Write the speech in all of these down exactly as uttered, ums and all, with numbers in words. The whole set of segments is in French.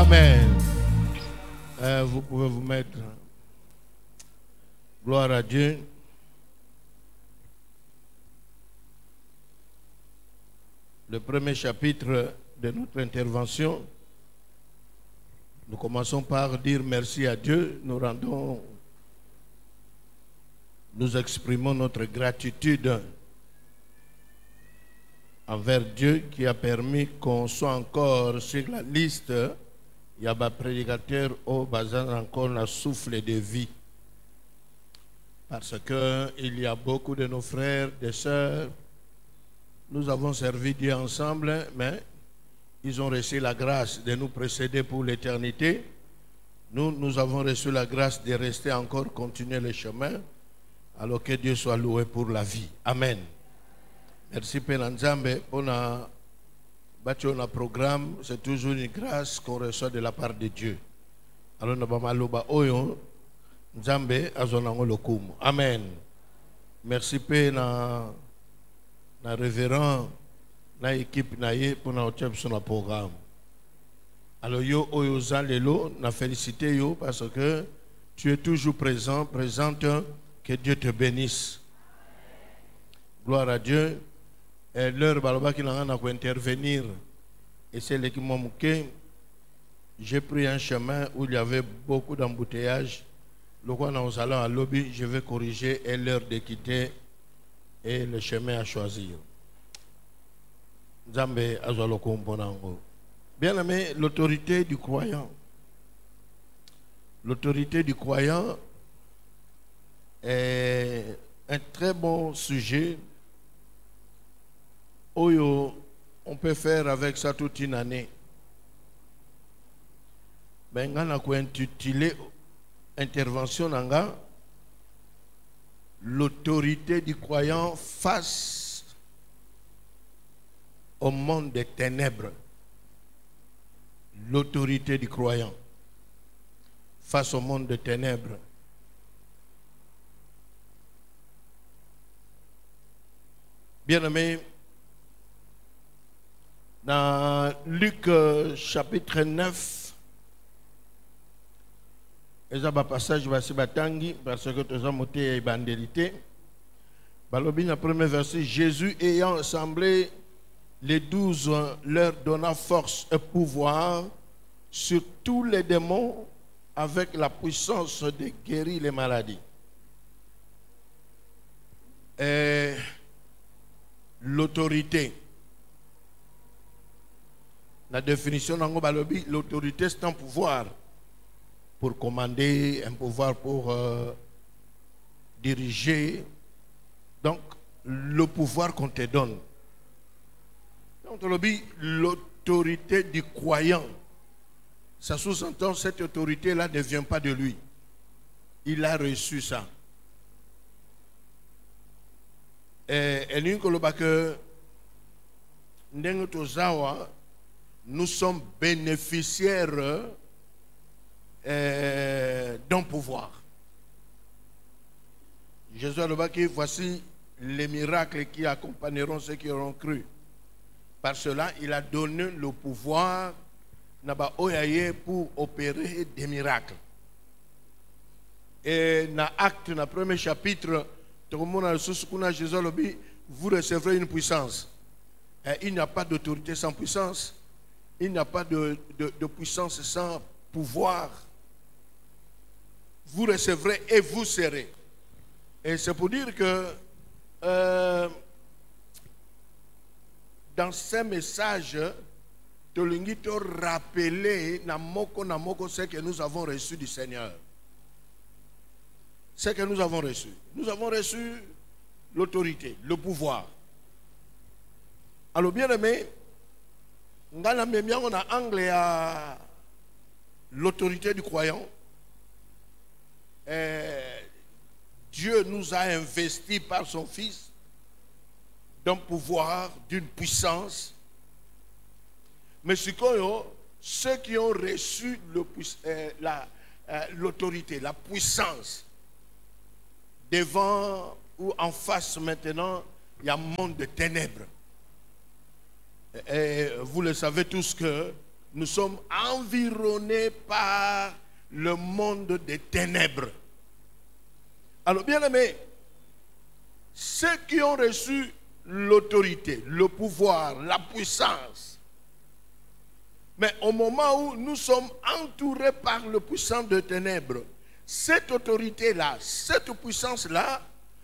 Amen. Euh, vous pouvez vous mettre. Gloire à Dieu. Le premier chapitre de notre intervention, nous commençons par dire merci à Dieu. Nous rendons, nous exprimons notre gratitude envers Dieu qui a permis qu'on soit encore sur la liste. Il y a des prédicateurs au bazar encore le souffle de vie. Parce qu'il y a beaucoup de nos frères, des sœurs, nous avons servi Dieu ensemble, mais ils ont reçu la grâce de nous précéder pour l'éternité. Nous, nous avons reçu la grâce de rester encore, continuer le chemin, alors que Dieu soit loué pour la vie. Amen. Merci Père Nzambe pour notre programme. C'est toujours une grâce qu'on reçoit de la part de Dieu. Alors nous allons oyo Nzambe azonango lokumu. Amen. Merci Père na na révérend na équipe na ye pour notre sur programme. Alors yo oyo zalelo na félicité yo parce que tu es toujours présent, présente. Que Dieu te bénisse. Gloire à Dieu. Et l'heure baloba qui n'a pas intervenir. Et c'est l'équipe Momouké. J'ai pris un chemin où il y avait beaucoup d'embouteillages. Le roi nous allons à lobby, je vais corriger et l'heure de quitter et le chemin à choisir. Nzambe azwaloko mponango. Bien aimé, l'autorité du croyant. L'autorité du croyant est un très bon sujet. Oyo, on peut faire avec ça toute une année. Ben, on a intitulé intervention nanga l'autorité du croyant face au monde des ténèbres. L'autorité du croyant face au monde des ténèbres. Bien-aimés, dans Luc euh, chapitre neuf, et ça va passage va batangi parce que tu as monté et bandélité. Balobi le premier verset, Jésus ayant assemblé les douze leur donna force et pouvoir sur tous les démons avec la puissance de guérir les maladies. Et l'autorité. La définition d'Ango Balobi, l'autorité c'est un pouvoir pour commander, un pouvoir pour euh, diriger. Donc, le pouvoir qu'on te donne. Donc, l'autorité du croyant, ça sous-entend cette autorité-là ne vient pas de lui. Il a reçu ça. Et nous sommes bénéficiaires euh, d'un pouvoir. Jésus a dit, voici les miracles qui accompagneront ceux qui auront cru. Par cela, il a donné le pouvoir pour opérer des miracles. Et dans l'acte, dans le premier chapitre, Jésus a dit, vous recevrez une puissance. Et il n'y a pas d'autorité sans puissance. Il n'y a pas de, de, de puissance sans pouvoir. Vous recevrez et vous serez. Et c'est pour dire que euh, dans ces messages, Tolingito rappeler namoko namoko ce que nous avons reçu du Seigneur. Ce que nous avons reçu. Nous avons reçu l'autorité, le pouvoir. Alors bien aimé, on a anglais à l'autorité du croyant. Et Dieu nous a investis par son Fils d'un pouvoir, d'une puissance. Mais ceux qui ont reçu l'autorité, la puissance, devant ou en face maintenant, il y a un monde de ténèbres. Et vous le savez tous que nous sommes environnés par le monde des ténèbres. Alors, bien aimés, ceux qui ont reçu l'autorité, le pouvoir, la puissance, mais au moment où nous sommes entourés par le puissant de ténèbres, cette autorité-là, cette puissance-là,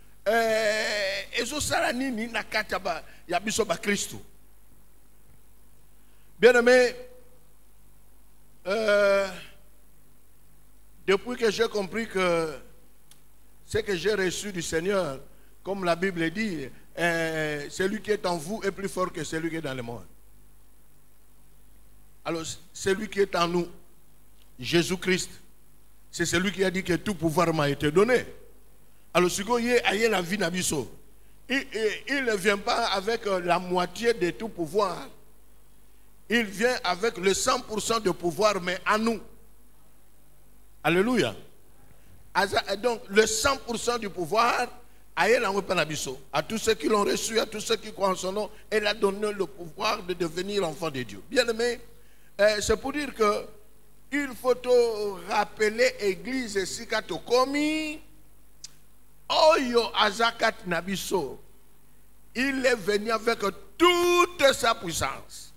bien aimé, euh, depuis que j'ai compris que ce que j'ai reçu du Seigneur, comme la Bible dit, euh, celui qui est en vous est plus fort que celui qui est dans le monde. Alors, celui qui est en nous, Jésus-Christ, c'est celui qui a dit que tout pouvoir m'a été donné. Alors, ce qu'il y a la vie n'abisso, il, il, il ne vient pas avec la moitié de tout pouvoir. Il vient avec le cent pour cent de pouvoir, mais à nous. Alléluia. Donc, le cent pour cent du pouvoir, à tous ceux qui l'ont reçu, à tous ceux qui croient en son nom, elle a donné le pouvoir de devenir enfant de Dieu. Bien aimé, euh, c'est pour dire que il faut te rappeler l'église Sikato Komi, Oyo Azakat Nabiso. Il est venu avec toute sa puissance.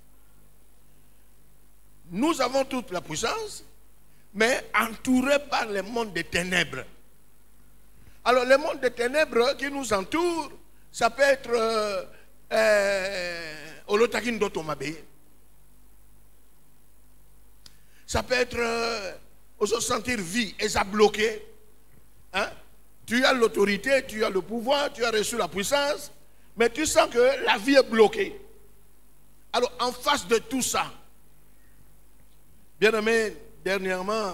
Nous avons toute la puissance, mais entourés par le monde des ténèbres. Alors, le monde des ténèbres qui nous entoure, ça peut être euh, euh, Olotakin Dotomabe. Ça peut être euh, se sentir vie et ça bloqué. Hein? Tu as l'autorité, tu as le pouvoir, tu as reçu la puissance, mais tu sens que la vie est bloquée. Alors, en face de tout ça, bien aimé, dernièrement,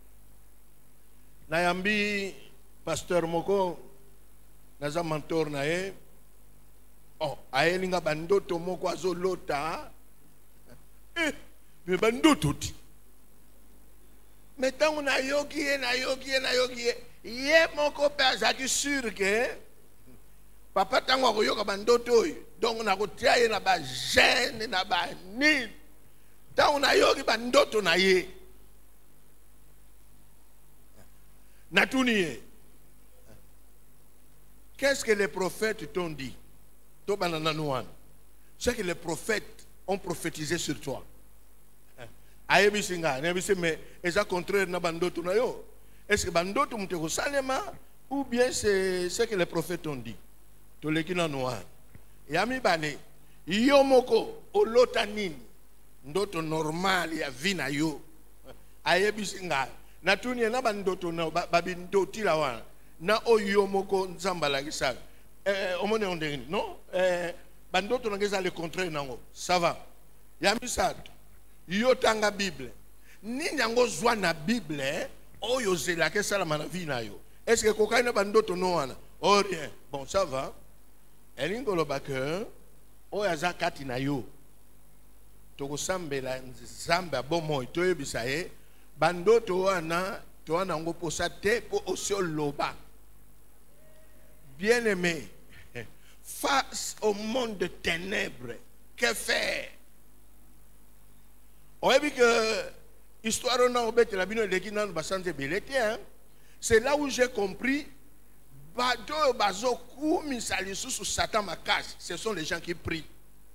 Nayambi, Pasteur Moko, Naza mentor nae, oh, aelinga bandoto moko azolota, eh, mais bandoto ti. Mais tant on a yoki, na yoki, na yoki, yé moko père, ça dit sûr que papa tango ko yoka bandoto, donc on a retiré na ba gêne, na ba ni, tant on a yoki bandoto na ye, na tuniye. Qu'est-ce que les prophètes t'ont dit? C'est que les prophètes ont prophétisé sur toi. Mais est-ce contraire na bandoto na yo? Est-ce que bandoto muteko salema ou bien c'est ce que les prophètes ont dit? To lekina noir. Yami bale yo moko olota nini ndoto normal ya vina yo. Ayebisinga na tunie na bandoto na babindoti la wana. Na oyo moko nzamba la gisal eh omone ondeni non eh bandoto ngeza le contraire nango ça va yami sato yo tanga bible ni nyango zwa na bible oyo zela ke sala na vie na yo est-ce que kokaina bandoto no wana oh rien bon ça va elingo lo baker oyo azakati na yo toko sambela nzamba bomo to yebisa ye bandoto wana to wana ngo posa te po osio loba. Bien-aimé, face au monde de ténèbres, que faire? On a vu que l'histoire c'est là où j'ai compris ce sont les gens qui prient.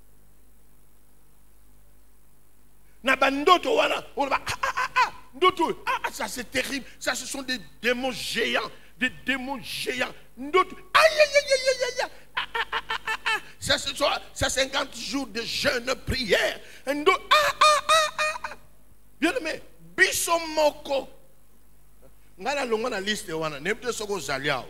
Ça c'est terrible, ça ce sont des démons géants. Des démons géants. D'autres, aïe, aïe, aïe, aïe, aïe, ah, ah, ah, ah, ah. Ça, c'est ça, cinquante jours de jeûne, prière. D'autres, ah, ah, ah, ah. Bien aimé, bisomoko. Ngala longa na liste wana, nebte soko zaliao.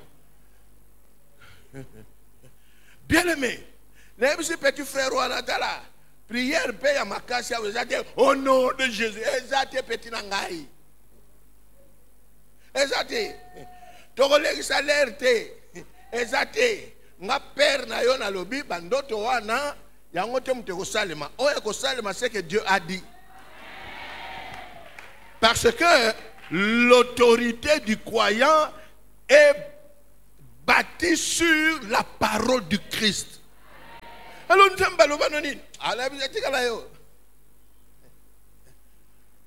Bien aimé, nebte petit frère wana tala. Prière paye à ma casse, au nom de Jésus. Ezate petit nangai. Ezate. Togolegi salerte ezate nga père na yo na lobi bandoto wana yango te muteko salema oya ko salema c'est que Dieu a dit parce que l'autorité du croyant est bâtie sur la parole du Christ. Alors nous sommes baloba noni ala bizatika la yo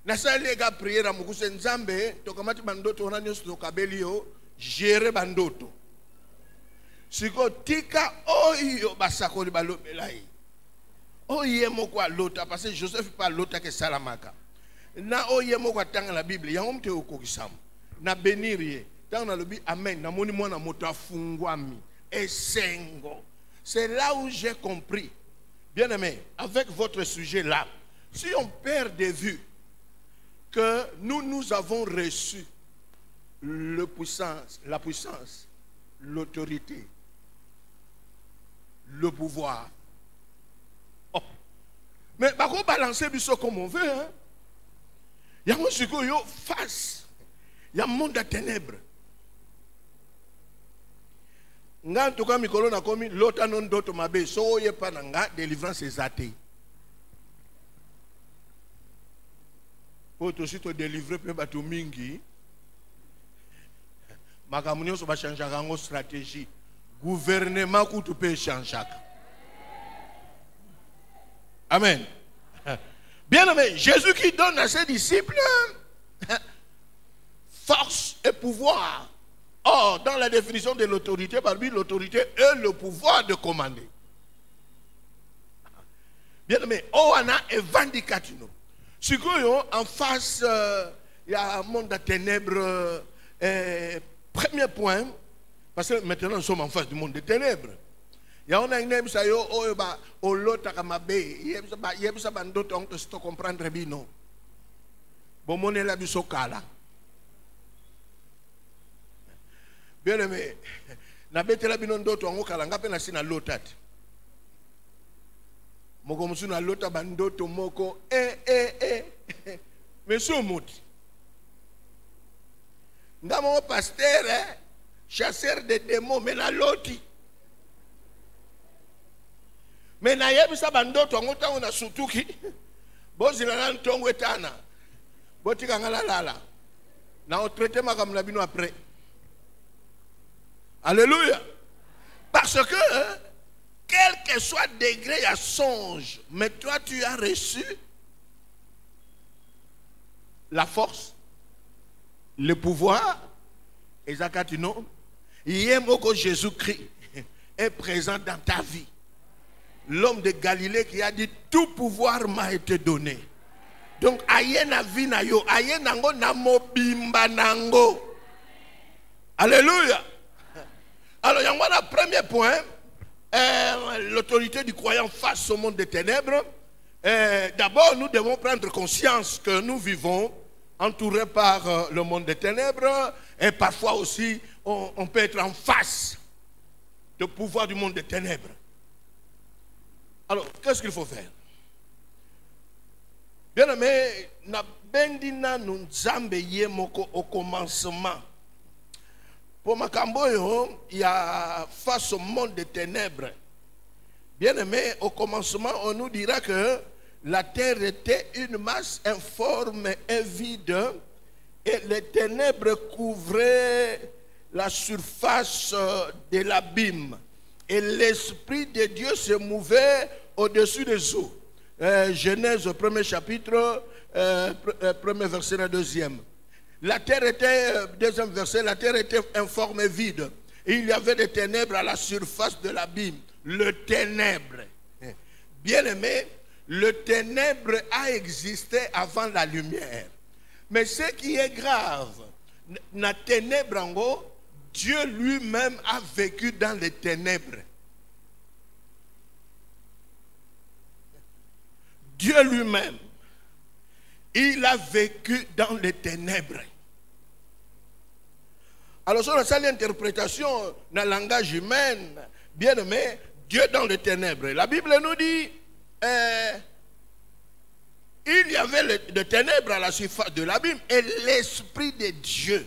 nasali ga prière mukuse nzambe tokamati bandoto wana nyonso tokabeli yo gérer bandoto siko tika oyo basakoli balobela ye oye moko alota parce que Joseph pa lota ke salamaka na oye moko atanga la Bible yango mte okokisama na bénir tant na lobi amen na moni mwana moto afungwami esengo. C'est là où j'ai compris, bien aimé, avec votre sujet là, si on perd de vue que nous nous avons reçu le puissance, la puissance, l'autorité, le pouvoir. Oh. Mais par contre, balancer biso comme on veut. Hein? Il y a un sujet face. Il y a un monde de ténèbres. Nga tuka mikolo na komi lota non doto mabe so ye pa nga délivrance ezate. Poto si to délivrer pe bato mingi. Makamuni so ba changer ngo stratégie. Gouvernement ku tu pe changer. Amen. Bien aimé, Jésus qui donne à ses disciples force et pouvoir. Or, dans la définition de l'autorité, parmi l'autorité est le pouvoir de commander. Bien aimé, oh, on a un vindicatino. Si en face, il y a un monde de ténèbres. Euh, premier point, parce que maintenant nous sommes en face du monde des ténèbres. Il y a un name ça yo oh ba olota kamabe yebsa ba yebsa bandoto on to comprendre bino. Bon mon la bisokala. Bien aimé, na betela bino ndoto ngo kala ngape na sina lotati. Moko musu na lota bandoto moko eh eh eh. Monsieur Mouti. Ngamo pasteur eh, chasseur de démons mais na loti. Mais na yebisa bandoto ngo tango na sutuki. Bozila na ntongo etana. Botika ngala lala. Na o traiter makam la bino après. Alléluia. Parce que, quel que soit le degré à songe, mais toi tu as reçu la force, le pouvoir, et Zakatino, Yemoko Jésus-Christ est présent dans ta vie. L'homme de Galilée qui a dit tout pouvoir m'a été donné. Donc, aye na vi na yo, aye nango na mobimba nango. Alléluia. Alors, il y a un premier point, euh, l'autorité du croyant face au monde des ténèbres. Euh, D'abord, nous devons prendre conscience que nous vivons entourés par euh, le monde des ténèbres et parfois aussi, on, on peut être en face du pouvoir du monde des ténèbres. Alors, qu'est-ce qu'il faut faire? Bien aimé, na bendina nunzambe yemoko au commencement. Pour Makamboyo, il y a face au monde des ténèbres. Bien aimé, au commencement, on nous dira que la terre était une masse informe et vide et les ténèbres couvraient la surface de l'abîme. Et l'Esprit de Dieu se mouvait au-dessus des eaux. Euh, Genèse, premier chapitre, euh, premier verset, le deuxième. La terre était, deuxième verset, la terre était informe et vide. Et il y avait des ténèbres à la surface de l'abîme. Le ténèbre. Bien aimé, le ténèbre a existé avant la lumière. Mais ce qui est grave, la ténèbre en haut, Dieu lui-même a vécu dans les ténèbres. Dieu lui-même, il a vécu dans les ténèbres. Alors, sur la seule interprétation dans le langage humain, bien aimé, Dieu dans les ténèbres. La Bible nous dit, euh, il y avait des ténèbres à la surface de l'abîme et l'Esprit de Dieu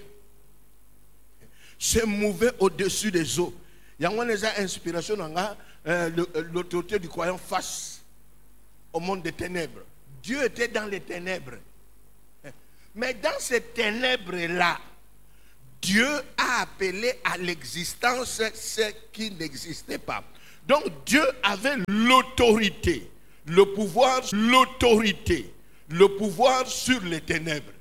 se mouvait au-dessus des eaux. Il y a une inspiration dans l'autorité du croyant face au monde des ténèbres. Dieu était dans les ténèbres. Mais dans ces ténèbres-là, Dieu a appelé à l'existence ce qui n'existait pas. Donc Dieu avait l'autorité, le pouvoir, l'autorité, le pouvoir sur les ténèbres.